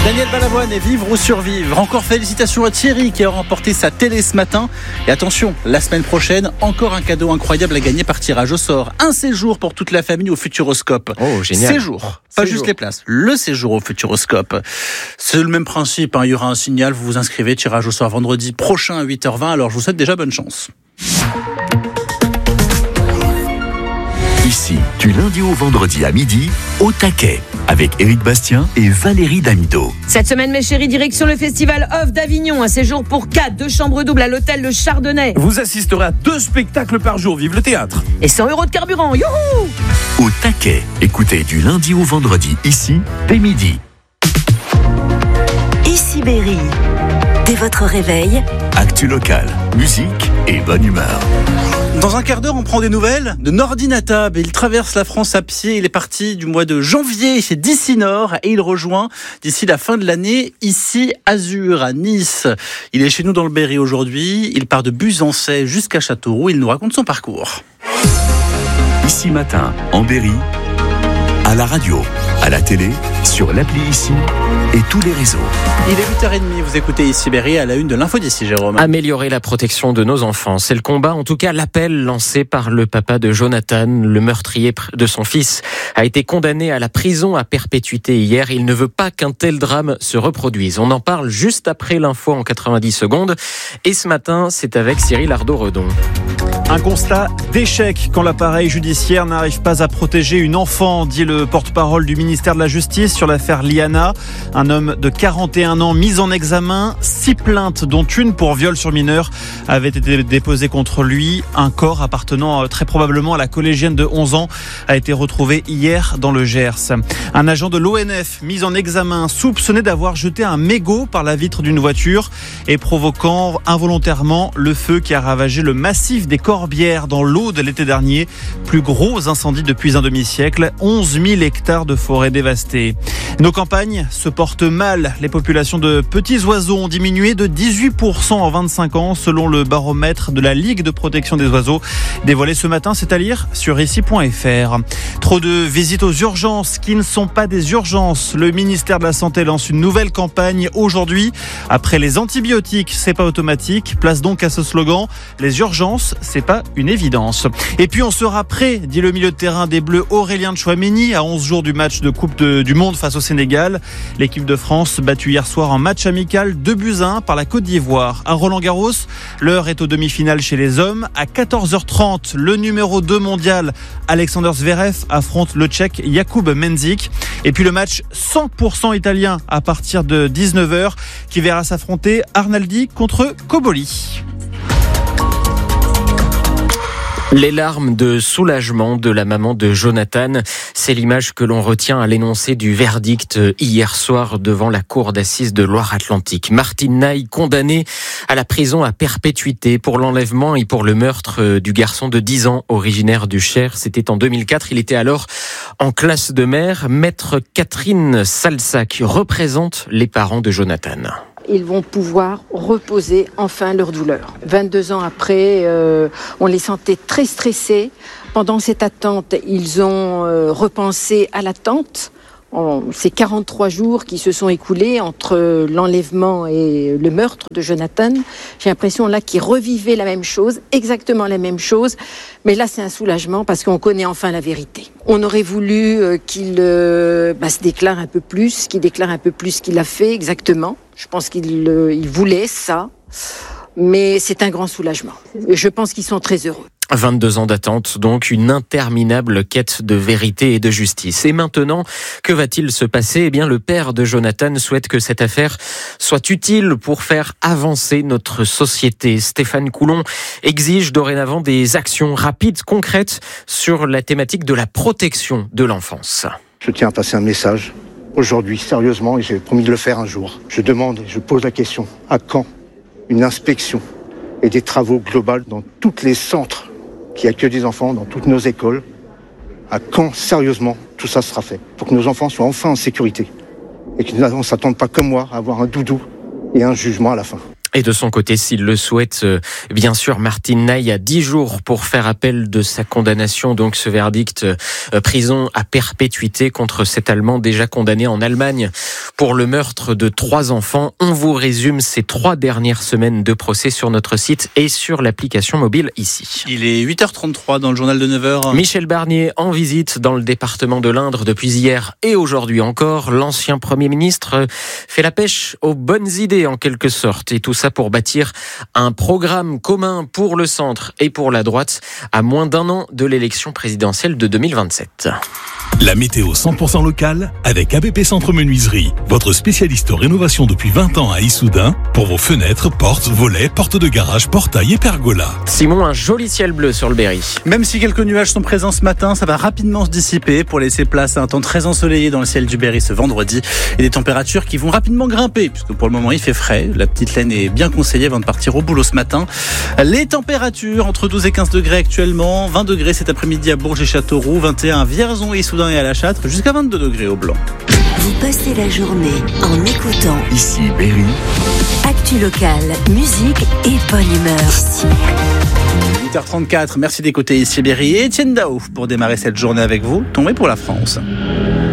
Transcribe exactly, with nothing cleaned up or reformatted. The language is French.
Daniel Balavoine et Vivre ou Survivre. Encore félicitations à Thierry qui a remporté sa télé ce matin. Et attention, la semaine prochaine, encore un cadeau incroyable à gagner par tirage au sort. Un séjour pour toute la famille au Futuroscope. Oh, génial. Séjour, pas séjour. juste les places. Le séjour au Futuroscope. C'est le même principe, hein. Il y aura un signal, vous vous inscrivez, tirage au sort vendredi prochain à huit heures vingt. Alors je vous souhaite déjà bonne chance. Ici, du lundi au vendredi à midi, au taquet, avec Éric Bastien et Valérie Damido. Cette semaine, mes chéris, direction le Festival Off d'Avignon. Un séjour pour quatre, deux chambres doubles à l'hôtel Le Chardonnay. Vous assisterez à deux spectacles par jour. Vive le théâtre. Et cent euros de carburant. Youhou! Au taquet, écoutez du lundi au vendredi, ici, dès midi. Ici Berry. Dès votre réveil, Actu local, musique et bonne humeur. Dans un quart d'heure, on prend des nouvelles de Nordinatab. Il traverse la France à pied. Il est parti du mois de janvier chez d'ici Nord et il rejoint d'ici la fin de l'année ici Azur à Nice. Il est chez nous dans le Berry aujourd'hui. Il part de Buzancais jusqu'à Châteauroux. Il nous raconte son parcours. Ici matin, en Berry, à la radio, à la télé, sur l'appli Ici et tous les réseaux. Il est huit heures trente, vous écoutez Ici Berry à la une de l'info d'ici, Jérôme. Améliorer la protection de nos enfants, c'est le combat, en tout cas l'appel lancé par le papa de Jonathan. Le meurtrier de son fils a été condamné à la prison à perpétuité hier. Il ne veut pas qu'un tel drame se reproduise. On en parle juste après l'info en quatre-vingt-dix secondes. Et ce matin, c'est avec Cyril Ardo-Redon. Un constat d'échec quand l'appareil judiciaire n'arrive pas à protéger une enfant, dit le porte-parole du ministère de la Justice sur l'affaire Liana. Un homme de quarante et un ans mis en examen, six plaintes dont une pour viol sur mineur avaient été déposées contre lui. Un corps appartenant très probablement à la collégienne de onze ans a été retrouvé hier dans le Gers. Un agent de l'O N F mis en examen, soupçonné d'avoir jeté un mégot par la vitre d'une voiture et provoquant involontairement le feu qui a ravagé le massif des Corbières dans l'Aude l'été dernier. Plus gros incendie depuis un demi-siècle, onze mille hectares de forêt dévastés. Nos campagnes se portent mal. Les populations de petits oiseaux ont diminué de dix-huit pour cent en vingt-cinq ans selon le baromètre de la Ligue de protection des oiseaux. Dévoilé ce matin, c'est à lire sur ici point f r. Trop de visites aux urgences qui ne sont pas des urgences. Le ministère de la Santé lance une nouvelle campagne aujourd'hui. Après les antibiotiques, c'est pas automatique. Place donc à ce slogan. Les urgences, c'est pas une évidence. Et puis on sera prêt, dit le milieu de terrain des Bleus Aurélien Tchouaméni, à onze jours du match de Coupe de, du Monde face au Sénégal. L'équipe de France battue hier soir en match amical deux buts à un par la Côte d'Ivoire. À Roland-Garros, l'heure est aux demi-finales chez les hommes. À quatorze heures trente, le numéro deux mondial Alexander Zverev affronte le Tchèque Jakub Mensik. Et puis le match cent pour cent italien à partir de dix-neuf heures qui verra s'affronter Arnaldi contre Koboli. Les larmes de soulagement de la maman de Jonathan, c'est l'image que l'on retient à l'énoncé du verdict hier soir devant la cour d'assises de Loire-Atlantique. Martine Naï, condamnée à la prison à perpétuité pour l'enlèvement et pour le meurtre du garçon de dix ans originaire du Cher. C'était en deux mille quatre, il était alors en classe de mère. Maître Catherine Salsac représente les parents de Jonathan. Ils vont pouvoir reposer enfin leur douleur. vingt-deux ans après, euh, on les sentait très stressés. Pendant cette attente, ils ont euh, repensé à l'attente. En ces quarante-trois jours qui se sont écoulés entre l'enlèvement et le meurtre de Jonathan, j'ai l'impression là qu'ils revivaient la même chose, exactement la même chose. Mais là, c'est un soulagement parce qu'on connaît enfin la vérité. On aurait voulu euh, qu'il euh, bah, se déclare un peu plus, qu'il déclare un peu plus ce qu'il a fait exactement. Je pense qu'il euh, il voulait ça, mais c'est un grand soulagement. Et je pense qu'ils sont très heureux. vingt-deux ans d'attente, donc une interminable quête de vérité et de justice. Et maintenant, que va-t-il se passer ? Eh bien, le père de Jonathan souhaite que cette affaire soit utile pour faire avancer notre société. Stéphane Coulon exige dorénavant des actions rapides, concrètes sur la thématique de la protection de l'enfance. Je tiens à passer un message aujourd'hui, sérieusement, et j'ai promis de le faire un jour. Je demande et je pose la question, à quand une inspection et des travaux globaux dans tous les centres qui accueillent des enfants, dans toutes nos écoles? À quand, sérieusement, tout ça sera fait pour que nos enfants soient enfin en sécurité et qu'on ne s'attende pas comme moi à avoir un doudou et un jugement à la fin. Et de son côté, s'il le souhaite, euh, bien sûr, Martin Ney a dix jours pour faire appel de sa condamnation. Donc ce verdict, euh, prison à perpétuité contre cet Allemand déjà condamné en Allemagne pour le meurtre de trois enfants. On vous résume ces trois dernières semaines de procès sur notre site et sur l'application mobile ici. Il est huit heures trente-trois dans le journal de neuf heures. Michel Barnier en visite dans le département de l'Indre depuis hier et aujourd'hui encore. L'ancien Premier ministre fait la pêche aux bonnes idées en quelque sorte. Et tout ça pour bâtir un programme commun pour le centre et pour la droite à moins d'un an de l'élection présidentielle de deux mille vingt-sept. La météo cent pour cent locale avec A B P Centre Menuiserie, votre spécialiste rénovation depuis vingt ans à Issoudun pour vos fenêtres, portes, volets, portes de garage, portails et pergolas. Simon, un joli ciel bleu sur le Berry. Même si quelques nuages sont présents ce matin, ça va rapidement se dissiper pour laisser place à un temps très ensoleillé dans le ciel du Berry ce vendredi et des températures qui vont rapidement grimper puisque pour le moment il fait frais. La petite laine est bien conseillée avant de partir au boulot ce matin. Les températures entre douze et quinze degrés actuellement, vingt degrés cet après-midi à Bourges et Châteauroux, vingt et un à Vierzon et Issoudun et à la Châtre, jusqu'à vingt-deux degrés au Blanc. Vous passez la journée en écoutant Ici Berry. Actu locale, musique et bonne humeur. Ici. huit heures trente-quatre, merci d'écouter Ici Berry et Etienne Dao pour démarrer cette journée avec vous. Tombez pour la France.